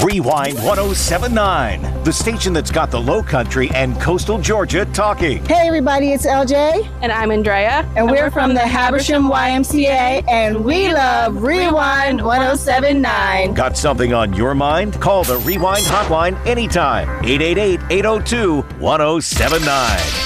Rewind 1079, the station that's got the Low Country and coastal Georgia talking. Hey everybody, it's LJ. And I'm Andrea. And we're from the Habersham YMCA, and we love Rewind 1079. Got something on your mind? Call the Rewind hotline anytime. 888-802-1079.